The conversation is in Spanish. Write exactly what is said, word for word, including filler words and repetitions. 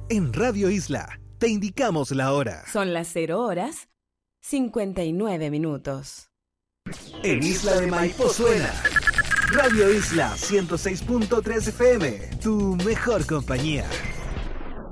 En Radio Isla te indicamos la hora. Son las cero horas cincuenta y nueve minutos. En Isla de Maipo suena Radio Isla ciento seis punto tres F M, tu mejor compañía.